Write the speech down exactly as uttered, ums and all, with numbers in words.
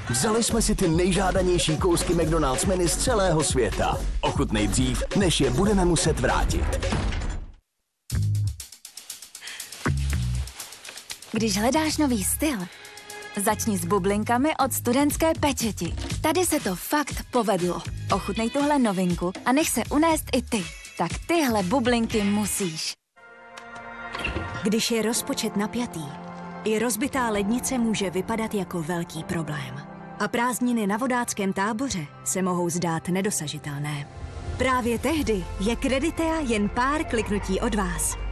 Vzali jsme si ty nejžádanější kousky McDonald's menu z celého světa. Ochutnej dřív, než je budeme muset vrátit. Když hledáš nový styl, začni s bublinkami od Studentské pečeti. Tady se to fakt povedlo. Ochutnej tuhle novinku a nech se unést i ty. Tak tyhle bublinky musíš. Když je rozpočet napjatý, i rozbitá lednice může vypadat jako velký problém. A prázdniny na vodáckém táboře se mohou zdát nedosažitelné. Právě tehdy je Creditea jen pár kliknutí od vás.